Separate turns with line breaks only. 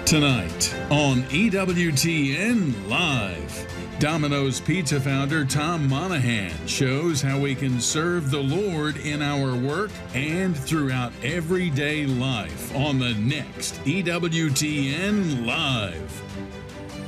Tonight on EWTN Live, Domino's Pizza founder Tom Monahan shows how we can serve the Lord in our work and throughout everyday life on the next EWTN Live.